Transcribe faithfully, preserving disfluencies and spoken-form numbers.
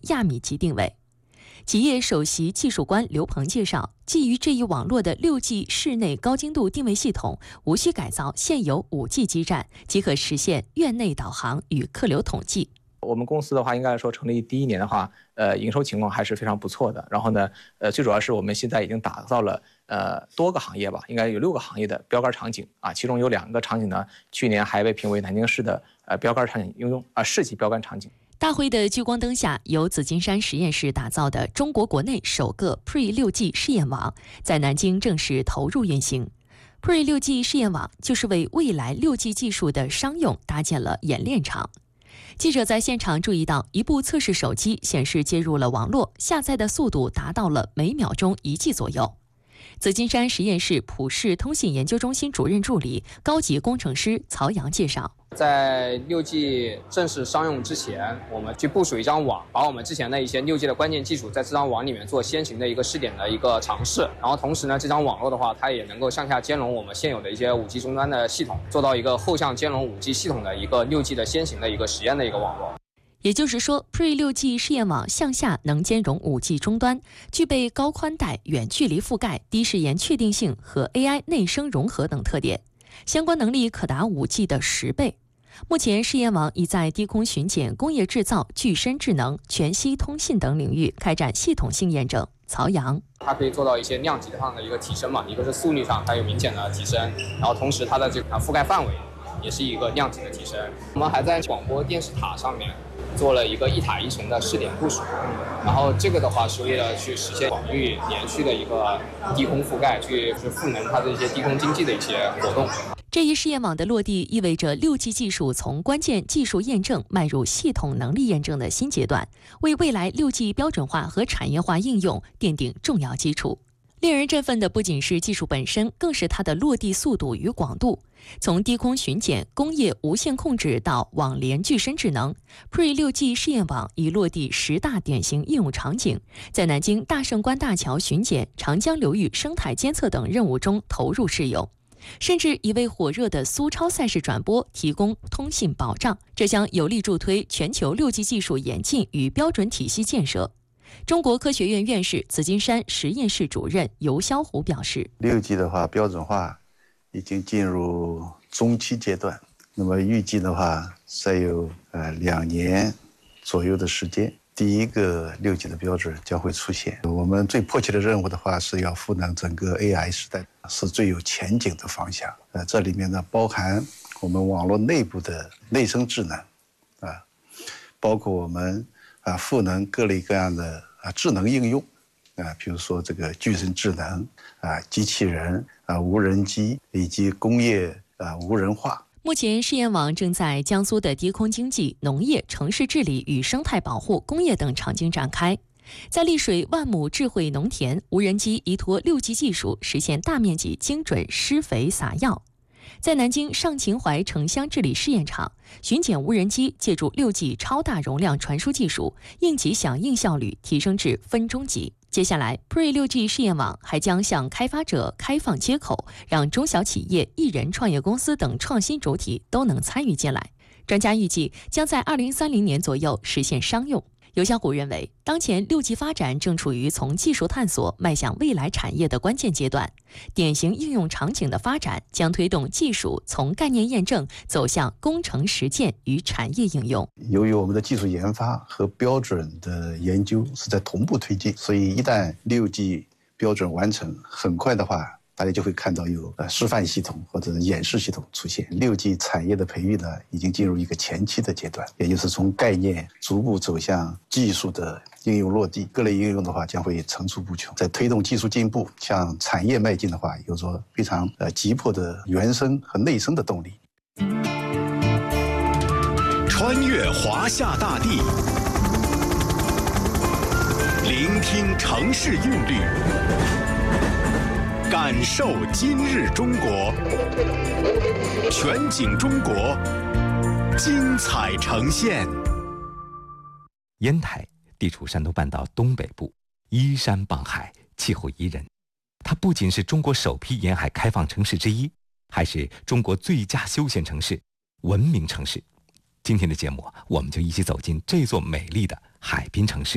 亚米级定位。企业首席技术官刘鹏介绍，基于这一网络的 六 G 室内高精度定位系统，无需改造现有 五 G 基站，即可实现院内导航与客流统计。 我们公司的话，应该说成立第一年的话，呃，营收情况还是非常不错的。然后呢，呃，最主要是我们现在已经打造了呃多个行业吧，应该有六个行业的标杆场景啊，其中有两个场景呢，去年还被评为南京市的呃标杆场景应用啊市级标杆场景。 大会的聚光灯下，由紫金山实验室打造的中国国内首个 Pre 六 G 试验网在南京正式投入运行。Pre 六 G 试验网就是为未来 六 G 技术的商用搭建了演练场。记者在现场注意到，一部测试手机显示接入了网络，下载的速度达到了每秒钟一 G 左右。紫金山实验室普世通信研究中心主任助理、高级工程师曹阳介绍， 在 六 G 正式商用之前，我们去部署一张网，把我们之前的一些 六 G 的关键技术在这张网里面做先行的一个试点的一个尝试。然后同时呢，这张网络的话，它也能够向下兼容我们现有的一些 五 G 终端的系统，做到一个后向兼容 五 G 系统的一个 六 G 的先行的一个实验的一个网络。 也就是说 Pre 六 G 试验网向下能兼容 五 G 终端，具备高宽带、远距离覆盖、低时延确定性和 A I 内生融合等特点，相关能力可达 五 G 的十倍。目前试验网已在低空巡检、工业制造、具身智能、全息通信等领域开展系统性验证。曹阳， 它可以做到一些量级上的一个提升嘛，一个是速率上它有明显的提升，然后同时它的这个覆盖范围也是一个量级的提升。我们还在广播电视塔上面做了一个一塔一层的试点部署，然后这个的话是为了去实现广域连续的一个低空覆盖，去赋能它的一些低空经济的一些活动。 这一试验网的落地意味着 六 G 技术从关键技术验证迈入系统能力验证的新阶段，为未来 六 G 标准化和产业化应用奠定重要基础。令人振奋的不仅是技术本身，更是它的落地速度与广度。从低空巡检、工业无线控制到网联具身智能 ，Pre 六 G 试验网已落地十大典型应用场景，在南京大胜关大桥巡检、长江流域生态监测等任务中投入试用，甚至已为火热的苏超赛事转播提供通信保障。这将有力助推全球 六 G 技术演进与标准体系建设。中国科学院院士、紫金山实验室主任游霄虎表示， 六 G 的话标准化已经进入中期阶段，那么预计的话再有呃两年左右的时间，第一个六 G 的标准将会出现。我们最迫切的任务的话是要赋能整个 A I 时代，是最有前景的方向。呃，这里面呢包含我们网络内部的内生智能，啊，包括我们啊赋能各类各样的啊智能应用，啊，比如说这个具身智能啊、机器人啊、无人机以及工业啊无人化。 目前试验网正在江苏的低空经济、农业、城市治理与生态保护、工业等场景展开。在丽水万亩智慧农田，无人机依托 六 G 技术实现大面积精准施肥撒药。在南京上秦淮城乡治理试验场，巡检无人机借助 六 G 超大容量传输技术，应急响应效率提升至分钟级。接下来 Pre 六 G 试验网还将向开发者开放接口，让中小企业、艺人创业公司等创新主体都能参与进来。专家预计将在二零三零年左右实现商用。游霄虎认为，当前 六 G 发展正处于从技术探索迈向未来产业的关键阶段，典型应用场景的发展将推动技术从概念验证走向工程实践与产业应用。 由于我们的技术研发和标准的研究是在同步推进，所以一旦 六 G 标准完成，很快的话大家就会看到有呃示范系统或者演示系统出现。六 G 产业的培育呢，已经进入一个前期的阶段，也就是从概念逐步走向技术的应用落地。各类应用的话将会层出不穷，在推动技术进步向产业迈进的话，有着非常呃急迫的原生和内生的动力。 穿越华夏大地，聆听城市韵律，感受今日中国，全景中国，精彩呈现。 烟台地处山东半岛东北部，依山傍海，气候宜人。它不仅是中国首批沿海开放城市之一，还是中国最佳休闲城市、文明城市。今天的节目，我们就一起走进这座美丽的海滨城市。